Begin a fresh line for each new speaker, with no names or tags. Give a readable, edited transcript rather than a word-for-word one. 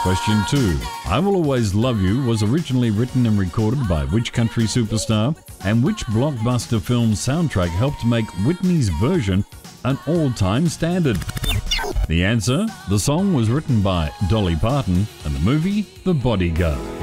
Question 2. I Will Always Love You was originally written and recorded by which country superstar? And which blockbuster film soundtrack helped make Whitney's version an all-time standard? The answer? The song was written by Dolly Parton and the movie The Bodyguard.